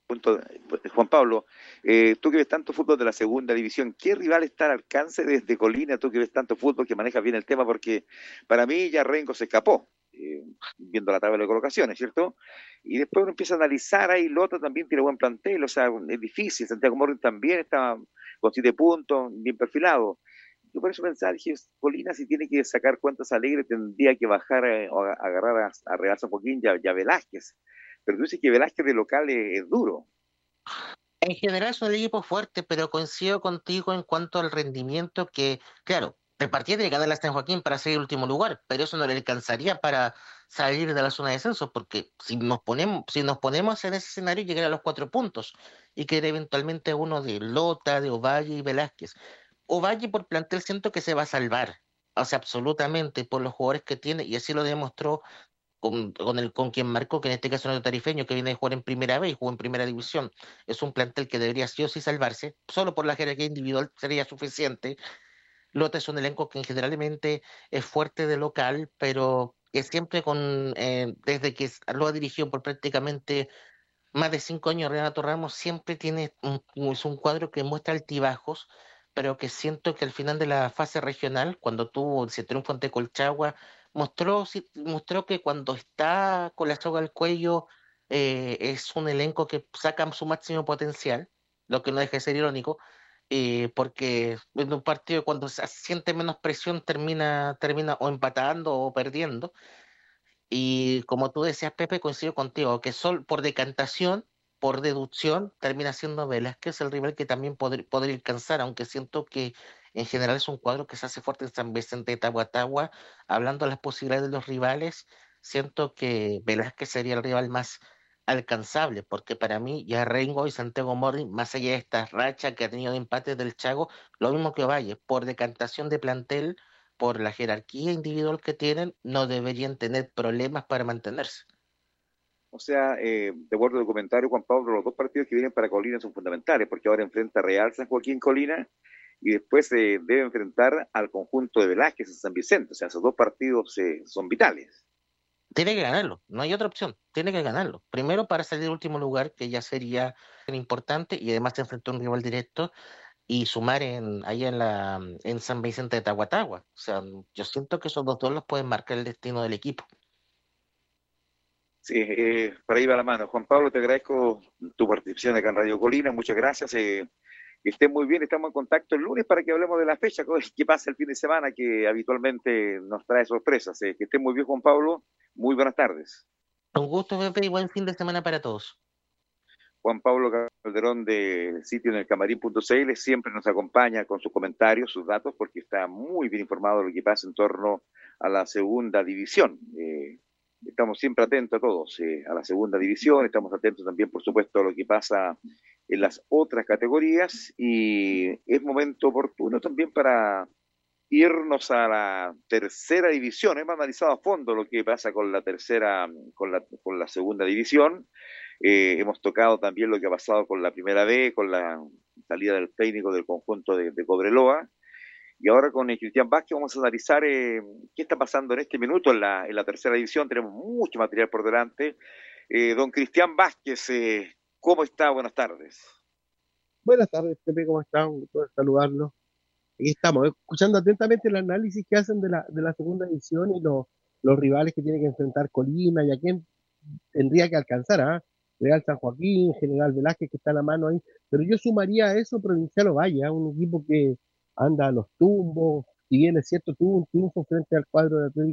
Juan Pablo, tú que ves tanto fútbol de la segunda división, ¿qué rival está al alcance desde Colina? Tú que ves tanto fútbol, que manejas bien el tema, porque para mí ya Rengo se escapó, viendo la tabla de colocaciones, ¿cierto? Y después uno empieza a analizar, ahí Lota también tiene buen plantel, o sea, es difícil, Santiago Morning también está con 7 puntos, bien perfilado. Yo por eso pensaba, dije, Colina si tiene que sacar cuentas alegres tendría que bajar o agarrar a Real San Joaquín y a Velázquez. Pero tú dices que Velázquez de local es duro. En general es un equipo fuerte, pero coincido contigo en cuanto al rendimiento que, claro, de partida tiene que ganar la San Joaquín para seguir último lugar, pero eso no le alcanzaría para salir de la zona de descenso, porque si nos ponemos en ese escenario, llegar a los 4 puntos y quedar eventualmente uno de Lota, de Ovalle y Velázquez. Ovalle por plantel siento que se va a salvar, o sea, absolutamente por los jugadores que tiene, y así lo demostró con quien marcó, que en este caso no es Tarifeño, que viene de jugar en primera vez y jugó en primera división. Es un plantel que debería sí o sí salvarse, solo por la jerarquía individual sería suficiente. Lota es un elenco que generalmente es fuerte de local, pero que siempre desde que lo ha dirigido por prácticamente más de 5 años Renato Ramos, siempre es un cuadro que muestra altibajos, pero que siento que al final de la fase regional, cuando tuvo ese triunfo ante Colchagua, mostró que cuando está con la soga al cuello, es un elenco que saca su máximo potencial, lo que no deja de ser irónico, porque en un partido cuando se siente menos presión termina o empatando o perdiendo. Y como tú decías, Pepe, coincido contigo, que Sol por decantación, por deducción, termina siendo Velázquez el rival que también podría alcanzar, aunque siento que en general es un cuadro que se hace fuerte en San Vicente de Tahuatahua. Hablando de las posibilidades de los rivales, siento que Velázquez sería el rival más alcanzable, porque para mí ya Rengo y Santiago Morning, más allá de esta racha que ha tenido de empates del Chago, lo mismo que Valle, por decantación de plantel, por la jerarquía individual que tienen, no deberían tener problemas para mantenerse. O sea, de acuerdo al comentario, Juan Pablo, los dos partidos que vienen para Colina son fundamentales, porque ahora enfrenta a Real San Joaquín Colina y después se debe enfrentar al conjunto de Velázquez en San Vicente. O sea, esos dos partidos son vitales. Tiene que ganarlo, no hay otra opción, tiene que ganarlo. Primero para salir último lugar, que ya sería importante, y además se enfrentó a un rival directo, y sumar en San Vicente de Tahuatahua. O sea, yo siento que esos dos duelos pueden marcar el destino del equipo. Sí, por ahí va la mano. Juan Pablo, te agradezco tu participación acá en Radio Colina, muchas gracias. Que estén muy bien, estamos en contacto el lunes para que hablemos de la fecha, qué pasa el fin de semana, que habitualmente nos trae sorpresas. Que estén muy bien, Juan Pablo, muy buenas tardes. Un gusto, Pepe, y buen fin de semana para todos. Juan Pablo Calderón del sitio en el camarín.cl siempre nos acompaña con sus comentarios, sus datos, porque está muy bien informado de lo que pasa en torno a la segunda división. Estamos siempre atentos a todos, a la segunda división, estamos atentos también, por supuesto, a lo que pasa en las otras categorías y es momento oportuno también para irnos a la tercera división. Hemos analizado a fondo lo que pasa con la tercera, con la segunda división. Hemos tocado también lo que ha pasado con la primera B, con la salida del técnico del conjunto de Cobreloa. Y ahora con Cristian Vázquez vamos a analizar qué está pasando en este minuto en la tercera división. Tenemos mucho material por delante. Don Cristian Vázquez, ¿cómo está? Buenas tardes. Buenas tardes, Pepe, ¿cómo están? Un gusto saludarlos. Aquí estamos, escuchando atentamente el análisis que hacen de la segunda edición y los rivales que tiene que enfrentar Colima y a quién tendría que alcanzar, ¿ah? Real San Joaquín, General Velázquez, que está a la mano ahí. Pero yo sumaría a eso Provincial Ovalle, ¿ah? Un equipo que anda a los tumbos, si bien es cierto, tuvo un triunfo frente al cuadro de Atlético